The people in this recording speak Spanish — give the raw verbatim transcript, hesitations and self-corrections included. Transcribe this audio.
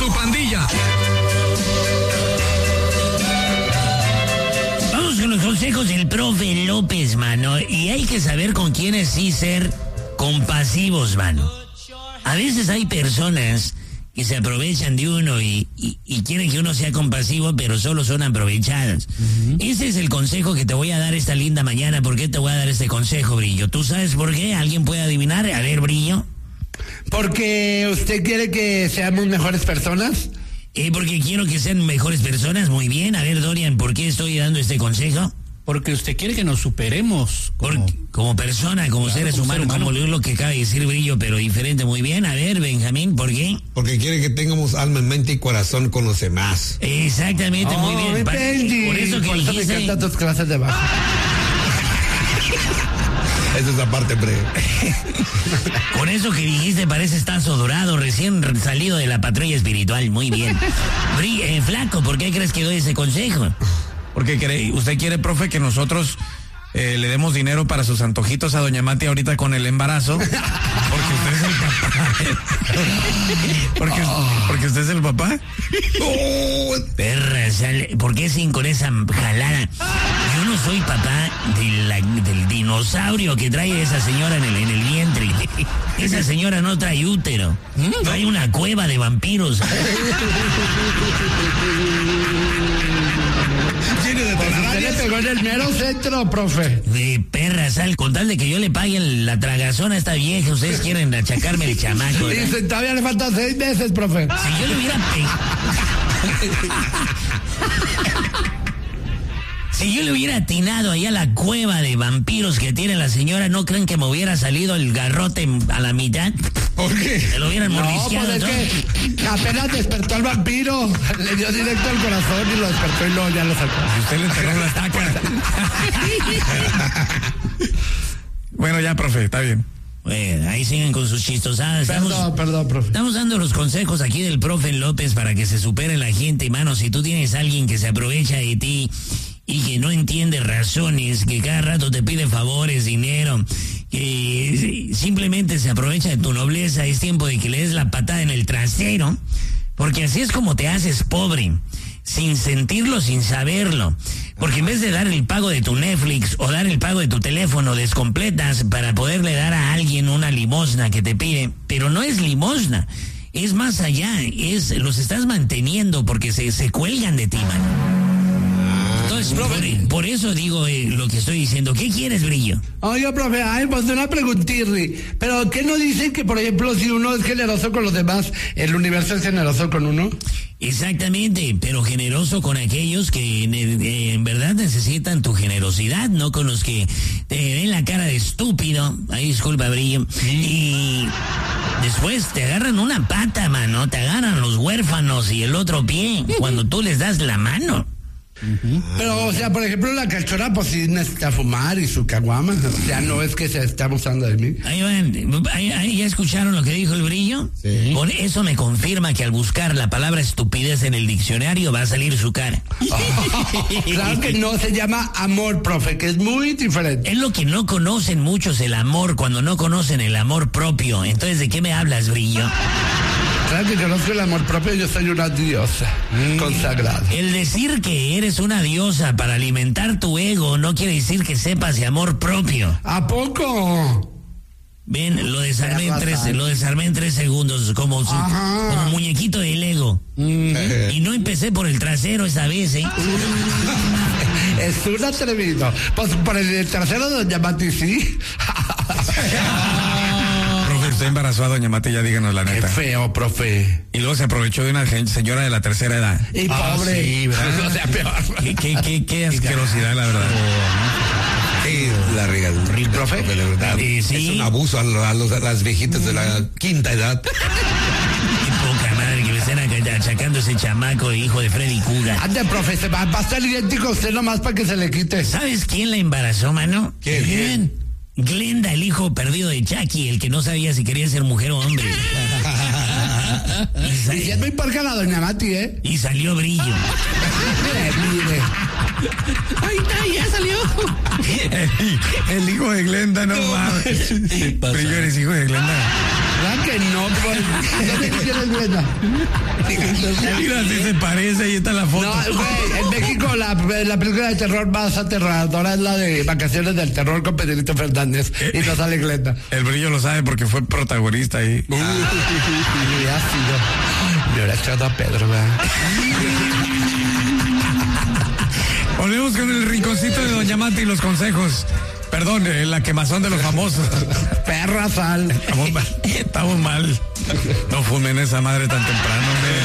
su pandilla. Vamos con los consejos del profe López, mano. Y hay que saber con quiénes sí ser compasivos, mano. A veces hay personas que se aprovechan de uno y, y, y quieren que uno sea compasivo, pero solo son aprovechados. Uh-huh. Ese es el consejo que te voy a dar esta linda mañana. ¿Por qué te voy a dar este consejo, Brillo? ¿Tú sabes por qué? ¿Alguien puede adivinar? A ver, Brillo. ¿Porque usted quiere que seamos mejores personas? Eh, porque quiero que sean mejores personas. Muy bien. A ver, Dorian, ¿por qué estoy dando este consejo? Porque usted quiere que nos superemos. Como, Por, como persona, como claro, seres como humanos, ser humano. Como lo que acaba de decir Brillo, pero diferente. Muy bien. A ver, Benjamín, ¿por qué? Porque quiere que tengamos alma, mente y corazón con los demás. Exactamente, oh, muy bien. Pa- por eso que por eso dijiste... me encantan tus clases de bajo. Esa es la parte breve. Con eso que dijiste pareces tazo dorado, recién salido de la patrulla espiritual. Muy bien. Bri, eh, Flaco, ¿por qué crees que doy ese consejo? Porque quiere, usted quiere, profe, que nosotros eh, le demos dinero para sus antojitos a doña Mati ahorita con el embarazo. Porque usted es el papá. Porque, porque usted es el papá. Oh, perra, sale, ¿por qué sin con esa jalada? Yo no soy papá de la, del dinosaurio que trae esa señora en el, en el vientre. Esa señora no trae útero. Trae una cueva de vampiros. Tiene de usted le pegó en el mero centro, profe. De perra, sal, con tal de que yo le pague la tragazón a esta vieja, ustedes quieren achacarme el chamaco. Dice, todavía le faltan seis meses, profe. Si yo le hubiera pegado... Si yo le hubiera atinado allá a la cueva de vampiros que tiene la señora, ¿no creen que me hubiera salido el garrote a la mitad? ¿Por qué? Se lo hubieran mordisqueado. No, pues es que apenas despertó al vampiro, le dio directo al corazón y lo despertó y luego ya lo sacó. Y usted le enterró la estaca. Bueno, ya, profe, está bien. Bueno, ahí siguen con sus chistosadas. Perdón, estamos, perdón, profe. Estamos dando los consejos aquí del profe López para que se supere la gente, mano. Si tú tienes a alguien que se aprovecha de ti y que no entiende razones, que cada rato te pide favores, dinero, que simplemente se aprovecha de tu nobleza, es tiempo de que le des la patada en el trasero, porque así es como te haces pobre, sin sentirlo, sin saberlo. Porque en vez de dar el pago de tu Netflix o dar el pago de tu teléfono, descompletas para poderle dar a alguien una limosna que te pide, pero no es limosna, es más allá, es los estás manteniendo porque se, se cuelgan de ti, man. Entonces, por, por eso digo eh, lo que estoy diciendo. ¿Qué quieres, Brillo? Oye, profe, ay, pues una preguntirri. Pero ¿qué no dicen que, por ejemplo, si uno es generoso con los demás, el universo es generoso con uno? Exactamente, pero generoso con aquellos que eh, en verdad necesitan tu generosidad, no con los que te ven la cara de estúpido. Ay, disculpa, Brillo. Sí. Y después te agarran una pata, mano, te agarran los huérfanos y el otro pie cuando tú les das la mano. Uh-huh. Pero, o sea, por ejemplo, la cachorra pues sí necesita fumar y su caguama. O sea, no es que se está abusando de mí. Ahí van, ahí, ahí ya escucharon lo que dijo el Brillo. Sí. Por eso me confirma que al buscar la palabra estupidez en el diccionario va a salir su cara. Oh, claro que no, se llama amor, profe, que es muy diferente. Es lo que no conocen muchos, el amor, cuando no conocen el amor propio. Entonces, ¿de qué me hablas, Brillo? Claro que conozco el amor propio, yo soy una diosa mm. consagrada. El decir que eres una diosa para alimentar tu ego no quiere decir que sepas de amor propio. ¿A poco? Ven, lo desarmé en tres, lo desarmé en tres segundos, como, su, como muñequito de Lego. Mm. Y no empecé por el trasero esa vez, ¿eh? Es un atrevido. Pues por el trasero de doña Mati, sí. Usted embarazó a doña Mati, ya díganos la neta. Qué feo, profe. Y luego se aprovechó de una señora de la tercera edad. Y ah, pobre. Sí, ¿verdad? O sea, peor. Qué, qué, qué, qué asquerosidad, la verdad. Sí, la regadura. ¿Profe? De verdad. Sí, sí. Es un abuso a, a, los, a las viejitas de la quinta edad. Qué poca madre que me estén achacando ese chamaco, hijo de Freddy Cura. Ande, profe, se va, va a estar idéntico a usted nomás para que se le quite. ¿Sabes quién la embarazó, mano? ¿Quién? ¿Quién? Glenda, el hijo perdido de Chucky, el que no sabía si quería ser mujer o hombre. Y, sal... y es muy porca la doña Mati, ¿eh? Y salió Brillo. Mire, mire. Ahí está, ya salió. El, el hijo de Glenda, no mames. Brillo, eres hijo de Glenda. ¿Verdad que no? Pues, ¿quién es Glenda? Mira, si se parece, ahí está la foto. No, güey, en México la, la película de terror más aterradora es la de Vacaciones del Terror con Pedrito Fernández y no sale Glenda. El Brillo lo sabe porque fue protagonista ahí. Uy, ha sido. Me hubiera echado a Pedro, ¿verdad? Volvemos con el rinconcito de Doña Mati y los consejos. Perdón, eh, la quemazón de los famosos. Perra sal. Estamos mal. Estamos mal. No fumen esa madre tan temprano, hombre.